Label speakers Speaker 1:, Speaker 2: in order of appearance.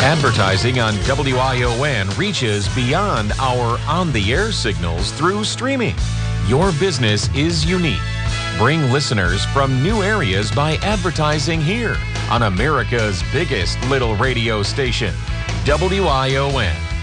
Speaker 1: Advertising on WION reaches beyond our on-the-air signals through streaming. Your business is unique. Bring listeners from new areas by advertising here on America's biggest little radio station, WION.